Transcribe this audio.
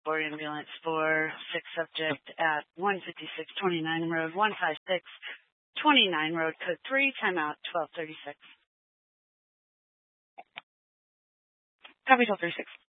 for ambulance for 6 subject at 15629 Road, 15629 Road, code 3, timeout 1236. Copy 1236.